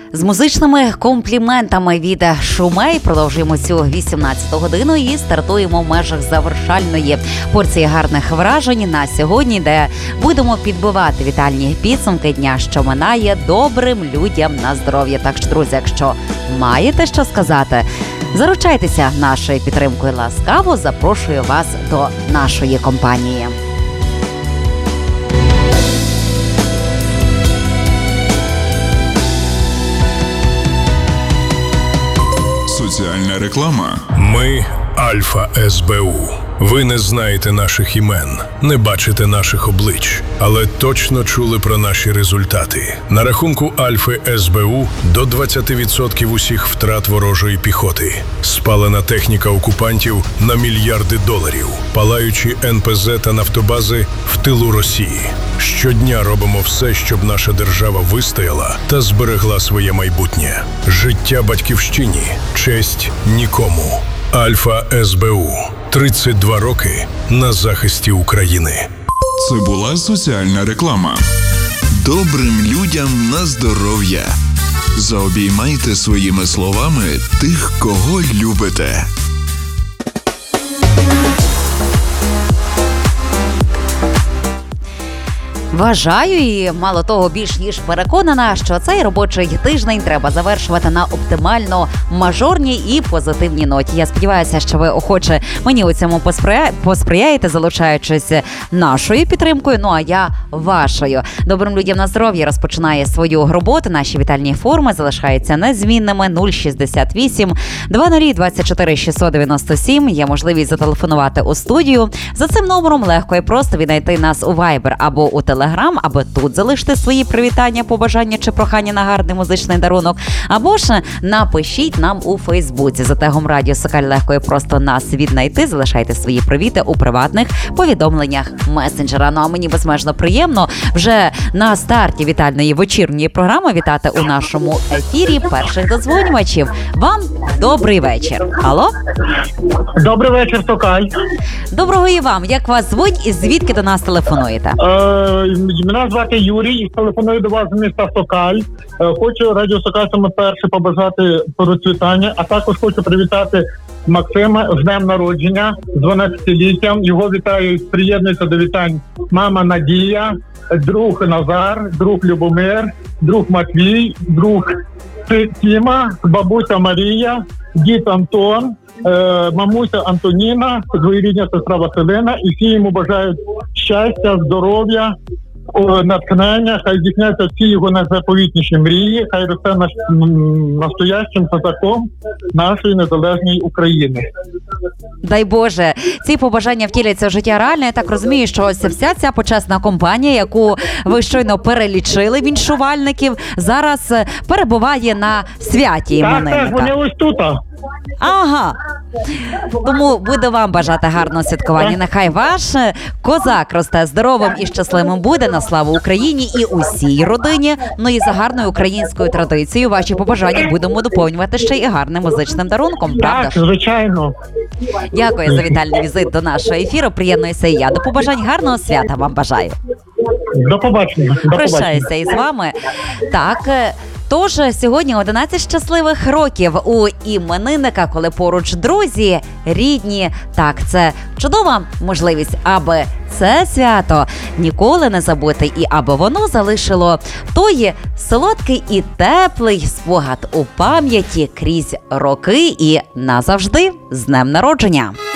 З музичними компліментами від Шумей продовжуємо цю 18-ту годину і стартуємо в межах завершальної порції гарних вражень на сьогодні, де будемо підбивати вітальні підсумки дня, що минає, добрим людям на здоров'я. Так що, друзі, якщо маєте що сказати, заручайтеся нашою підтримкою. Ласкаво запрошую вас до нашої компанії. Соціальна реклама. Ми Альфа СБУ. Ви не знаєте наших імен, не бачите наших облич, але точно чули про наші результати. На рахунку Альфи СБУ до 20% усіх втрат ворожої піхоти. Спалена техніка окупантів на мільярди доларів. Палаючі НПЗ та нафтобази в тилу Росії. Щодня робимо все, щоб наша держава вистояла та зберегла своє майбутнє. Життя батьківщині, честь нікому. Альфа СБУ. 32 роки на захисті України. Це була соціальна реклама. Добрим людям на здоров'я. Заобіймайте своїми словами тих, кого любите. Вважаю і, мало того, більш ніж переконана, що цей робочий тиждень треба завершувати на оптимально мажорній і позитивній ноті. Я сподіваюся, що ви охоче мені у цьому посприяєте, залучаючись нашою підтримкою, ну а я вашою. Добрим людям на здоров'я розпочинає свою роботу. Наші вітальні форми залишаються незмінними. 068 20 24 697. Є можливість зателефонувати у студію. За цим номером легко і просто віднайти нас у Viber або у Telegram, або тут залиште свої привітання, побажання чи прохання на гарний музичний дарунок, або ж напишіть нам у Фейсбуці. За тегом Радіо Сокаль легко і просто нас віднайти. Залишайте свої привіти у приватних повідомленнях месенджера. Ну а мені безмежно приємно вже на старті вітальної вечірньої програми вітати у нашому ефірі перших додзвонювачів. Вам добрий вечір. Алло? Добрий вечір, Сокаль. Доброго і вам. Як вас звуть і звідки до нас телефонуєте? Мене звати Юрій і телефоную до вас з міста Сокаль. Хочу Радіо Сокаль саме перше побажати процвітання, а також хочу привітати Максима з днем народження, з 12-літтям. Його вітаю, приєднується до вітань мама Надія, друг Назар, друг Любомир, друг Матвій, друг Тіма, бабуся Марія, дід Антон, мамуся Антоніна, двоюрідна сестра Василина, і всі йому бажають щастя, здоров'я, натхнення, хай здійсняться всі його найзаповітніші мрії, хай росте настоящим козаком нашої незалежної України. Дай Боже, ці побажання втіляться в життя реально. Я так розумію, що ось вся ця почесна компанія, яку ви щойно перелічили, віншувальників, зараз перебуває на святі іменинника. Так, вони ось тут. Ага. Тому буду вам бажати гарного святкування. Нехай ваш козак росте здоровим і щасливим буде на славу Україні і усій родині. Ну і за гарною українською традицією ваші побажання будемо доповнювати ще й гарним музичним дарунком, правда? Так, звичайно. Дякую за вітальний візит до нашого ефіру. Приєднуюся і я. До побажань, гарного свята вам бажаю. До побачення. Прощаюся із вами. Так, тож сьогодні 11 щасливих років у іменинника, коли поруч друзі, рідні. Так, це чудова можливість, аби це свято ніколи не забути і аби воно залишило той солодкий і теплий спогад у пам'яті крізь роки і назавжди. З днем народження!